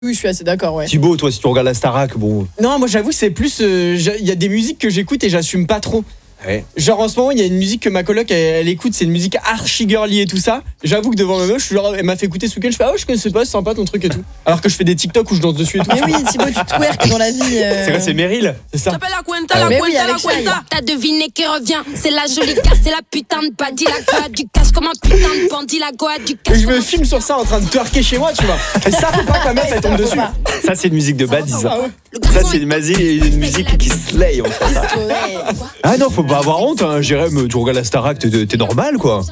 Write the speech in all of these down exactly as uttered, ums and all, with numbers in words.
Oui, je suis assez d'accord, ouais. Thibaut, toi, si tu regardes la Starac, bon. Non, moi j'avoue, c'est plus. Il euh, y a des musiques que j'écoute et j'assume pas trop. Ouais. Genre en ce moment, il y a une musique que ma coloc elle, elle écoute, c'est une musique archi girly et tout ça. J'avoue que devant ma meuf, je suis genre, elle m'a fait écouter ce week-end, je fais ah ouais, je connaissais pas, c'est sympa ton truc et tout. Alors que je fais des TikTok où je danse dessus et tout. Mais oui, Thibaut, tu twerk dans la vie. Euh... C'est quoi, c'est Meryl? C'est ça. T'appelles la cuenta, la Mais cuenta, oui, la avec Shai. cuenta. T'as deviné qui revient. C'est la jolie casse, c'est la putain de badie, la goa du cash comme un putain de bandit, la goa du cash. Et je me filme sur ça en train de twerker chez moi, tu vois. Et ça, faut pas que ma meuf elle tombe dessus. Ça, c'est une musique de Badis. Ah ouais. Ça, c'est une, masi- une musique qui slay en fait. Ah non, faut pas avoir honte, hein. Jérém, tu regardes la Starac, t'es, t'es normal quoi.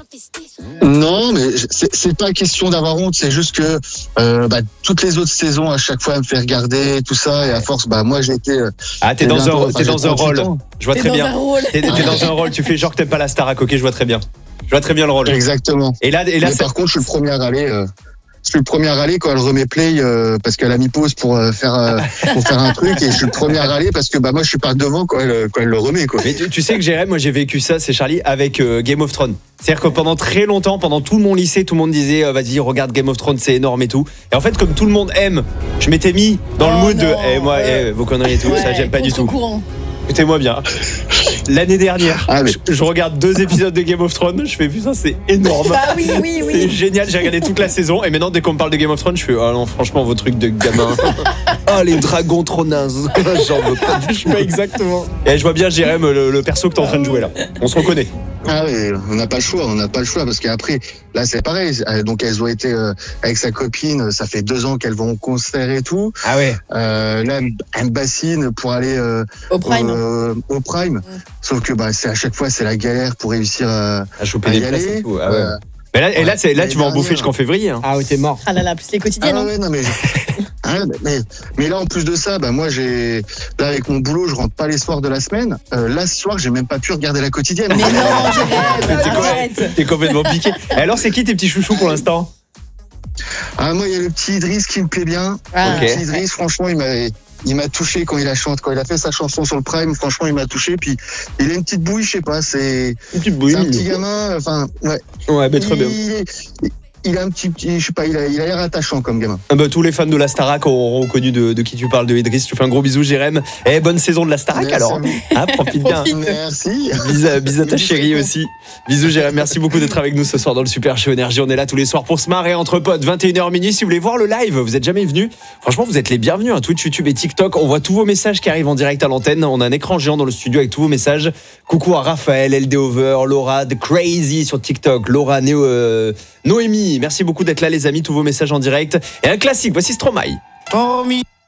Non, mais c'est, c'est pas question d'avoir honte, c'est juste que euh, bah, toutes les autres saisons, à chaque fois, elle me fait regarder tout ça, et à force, bah moi j'ai été. Euh, Ah, t'es dans un, t'es dans un rôle. Je vois T'es très dans bien. un rôle. T'es, t'es dans un rôle, tu fais genre que t'aimes pas la Starac, ok, je vois très bien. Je vois très bien le rôle. Exactement. Et là, et là mais c'est... par contre, je suis le premier à râler. Euh, je suis le premier à râler quand elle remet play euh, parce qu'elle a mis pause pour euh, faire euh, pour faire un truc, et je suis le premier à râler parce que bah moi je suis pas devant quand elle quand elle le remet quoi. Mais tu, tu sais que Jérém, moi j'ai vécu ça, c'est Charlie, avec euh, Game of Thrones. C'est-à-dire que pendant très longtemps, pendant tout mon lycée, tout le monde disait euh, vas-y regarde Game of Thrones, c'est énorme et tout. Et en fait, comme tout le monde aime, je m'étais mis dans Oh le mood non. de eh, moi eh, vos conneries et tout, ça Ouais, j'aime pas du tout. contre-courant. Écoutez-moi bien. L'année dernière, Ah, mais- je, je regarde deux épisodes de Game of Thrones, je fais putain c'est énorme. Bah oui, oui, oui. C'est génial, j'ai regardé toute la saison et maintenant dès qu'on me parle de Game of Thrones, je fais ah non franchement vos trucs de gamin. Ah les dragons trop nazes. J'en veux pas. Je fais exactement. Et je vois bien Jérém le, le perso que t'es en train de jouer là. On se reconnaît. Ah oui, on n'a pas le choix, on n'a pas le choix parce qu'après, là c'est pareil. Donc elles ont été euh, avec sa copine, ça fait deux ans qu'elles vont au concert et tout. Ah ouais. Euh, là, elle me bassine pour aller euh, Au prime. euh, au prime. Sauf que bah c'est à chaque fois c'est la galère pour réussir à, À choper à des y places aller. et tout. Ah ouais. Euh, Mais là, et là, c'est, là tu vas en L'année bouffer dernière. jusqu'en février. Hein. Ah ouais, t'es mort. Ah là là, plus les Ah quotidiennes. ouais, hein. ouais, non mais, ah, mais mais là en plus de ça, bah moi j'ai là avec mon boulot, je rentre pas les soirs de la semaine. Euh, là ce soir, j'ai même pas pu regarder la quotidienne. Mais non, Jérém, T'es, arrête. quoi- t'es complètement piqué. Et alors, c'est qui tes petits chouchous pour l'instant? Ah moi il y a le petit Idriss qui me plaît bien. Ah, Ok. Le petit Idriss, franchement, il m'a il m'a touché quand il a chanté, quand il a fait sa chanson sur le Prime. Franchement, il m'a touché. Puis il a une petite bouille, je sais pas. C'est, Une petite c'est bouille. un petit gamin. Enfin, ouais. Ouais, bah, très bien. Il, il- il a un petit, petit- je sais pas. Il a, il a l'air attachant comme gamin. Ah bah, tous les fans de la Starac auront reconnu de, de qui tu parles, de Idriss. Tu fais un gros bisou, Jérém. Et bonne saison de la Starac Merci alors. à vous. Ah, profite bien. Profite. Merci. Bisous à, bisous à ta chérie aussi. Bisous Jérém, merci beaucoup d'être avec nous ce soir dans le Super Show Énergie. On est là tous les soirs pour se marrer entre potes, vingt et une heures minuit. Si vous voulez voir le live, vous êtes jamais venus. Franchement, vous êtes les bienvenus. Hein. Twitch, YouTube et TikTok. On voit tous vos messages qui arrivent en direct à l'antenne. On a un écran géant dans le studio avec tous vos messages. Coucou à Raphaël, L D Over, Laura, The Crazy sur TikTok, Laura, Néo, euh, Noémie. Merci beaucoup d'être là les amis, tous vos messages en direct. Et un classique, voici Stromae. For me.